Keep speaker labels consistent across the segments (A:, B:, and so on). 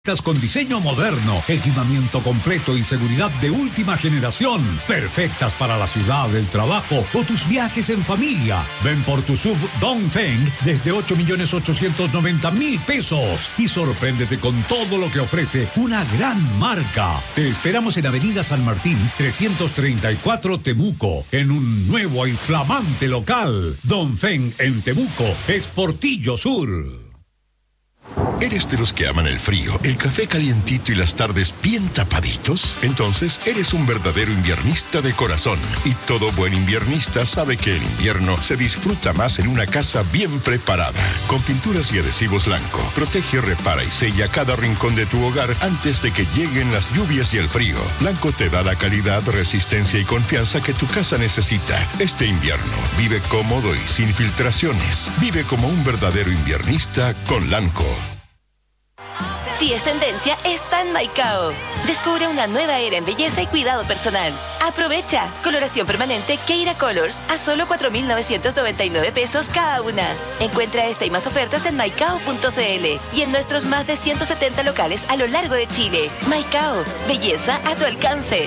A: Con diseño moderno, equipamiento completo y seguridad de última generación. Perfectas para la ciudad, el trabajo o tus viajes en familia. Ven por tu SUV Dongfeng desde 8.890.000 pesos y sorpréndete con todo lo que ofrece una gran marca. Te esperamos en Avenida San Martín 334 Temuco, en un nuevo y flamante local. Dongfeng en Temuco es Portillo Sur.
B: ¿Eres de los que aman el frío, el café calientito y las tardes bien tapaditos? Entonces eres un verdadero inviernista de corazón. Y todo buen inviernista sabe que el invierno se disfruta más en una casa bien preparada. Con pinturas y adhesivos Lanco, protege, repara y sella cada rincón de tu hogar antes de que lleguen las lluvias y el frío. Lanco te da la calidad, resistencia y confianza que tu casa necesita. Este invierno, vive cómodo y sin filtraciones. Vive como un verdadero inviernista con Lanco.
C: Si es tendencia, está en Maicao. Descubre una nueva era en belleza y cuidado personal. Aprovecha. Coloración permanente Keira Colors a solo 4.999 pesos cada una. Encuentra esta y más ofertas en maicao.cl y en nuestros más de 170 locales a lo largo de Chile. Maicao. Belleza a tu alcance.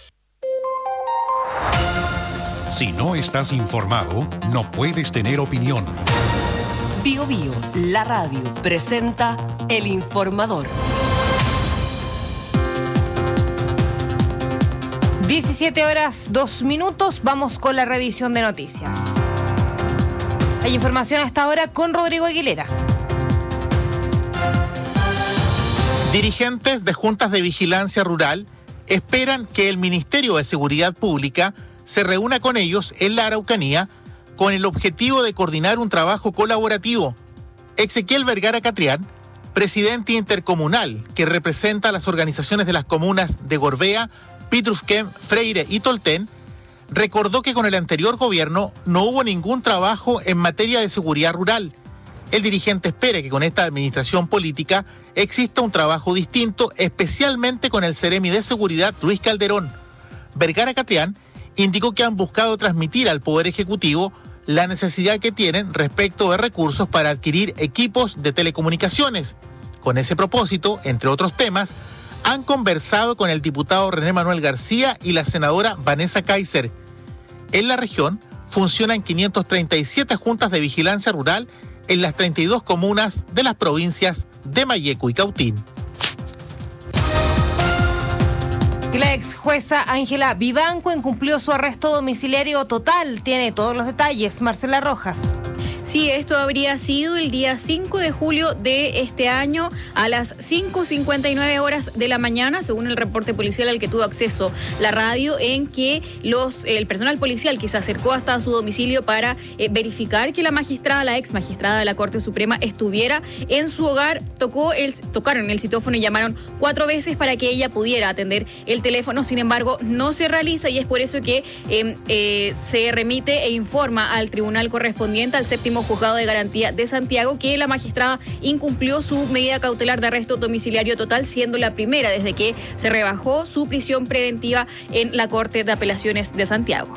D: Si no estás informado, no puedes tener opinión.
E: Bio Bio, la radio, presenta El Informador.
F: 17:02. Vamos con la revisión de noticias. Hay información hasta ahora con Rodrigo Aguilera.
G: Dirigentes de juntas de vigilancia rural esperan que el Ministerio de Seguridad Pública se reúna con ellos en la Araucanía con el objetivo de coordinar un trabajo colaborativo. Ezequiel Vergara Catrián, presidente intercomunal que representa a las organizaciones de las comunas de Gorbea, Pitrufquén, Freire y Tolten, recordó que con el anterior gobierno no hubo ningún trabajo en materia de seguridad rural. El dirigente espera que con esta administración política exista un trabajo distinto, especialmente con el Seremi de Seguridad Luis Calderón. Vergara Catrián indicó que han buscado transmitir al Poder Ejecutivo la necesidad que tienen respecto de recursos para adquirir equipos de telecomunicaciones. Con ese propósito, entre otros temas, han conversado con el diputado René Manuel García y la senadora Vanessa Kaiser. En la región funcionan 537 juntas de vigilancia rural en las 32 comunas de las provincias de Malleco y Cautín.
F: La ex jueza Ángela Vivanco incumplió su arresto domiciliario total. Tiene todos los detalles, Marcela Rojas.
H: Sí, esto habría sido el día 5 de julio de este año a las 5:59 horas de la mañana, según el reporte policial al que tuvo acceso la radio, en que el personal policial que se acercó hasta su domicilio para verificar que la ex magistrada de la Corte Suprema estuviera en su hogar, tocaron el citófono y llamaron 4 veces para que ella pudiera atender el teléfono. Sin embargo, no se realiza y es por eso que se remite e informa al tribunal correspondiente, al séptimo Juzgado de Garantía de Santiago, que la magistrada incumplió su medida cautelar de arresto domiciliario total, siendo la primera desde que se rebajó su prisión preventiva en la Corte de Apelaciones de Santiago.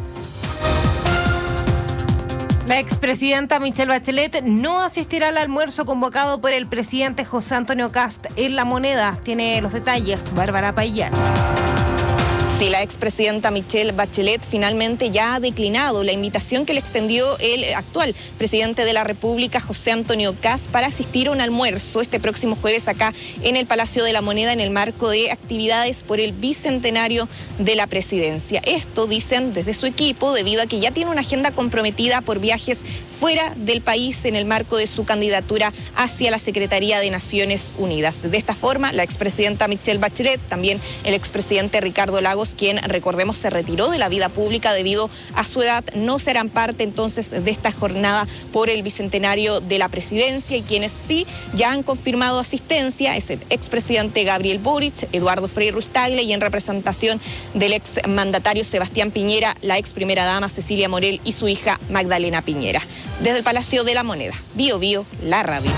F: La expresidenta Michelle Bachelet no asistirá al almuerzo convocado por el presidente José Antonio Kast en La Moneda. Tiene los detalles Bárbara Payán.
I: Sí, la expresidenta Michelle Bachelet finalmente ya ha declinado la invitación que le extendió el actual presidente de la República, José Antonio Kast, para asistir a un almuerzo este próximo jueves acá en el Palacio de la Moneda en el marco de actividades por el bicentenario de la presidencia. Esto dicen desde su equipo debido a que ya tiene una agenda comprometida por viajes fuera del país en el marco de su candidatura hacia la Secretaría de Naciones Unidas. De esta forma, la expresidenta Michelle Bachelet, también el expresidente Ricardo Lagos, quien, recordemos, se retiró de la vida pública debido a su edad, no serán parte entonces de esta jornada por el bicentenario de la presidencia, y quienes sí ya han confirmado asistencia es el expresidente Gabriel Boric, Eduardo Frei Ruiz-Tagle, y en representación del exmandatario Sebastián Piñera, la ex primera dama Cecilia Morel y su hija Magdalena Piñera. Desde el Palacio de la Moneda, Bio Bio, la radio.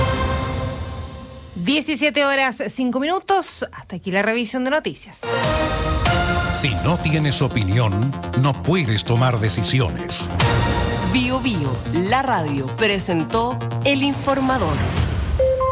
F: 17:05. Hasta aquí la revisión de noticias.
D: Si no tienes opinión, no puedes tomar decisiones.
E: Bio Bio, la radio, presentó El Informador.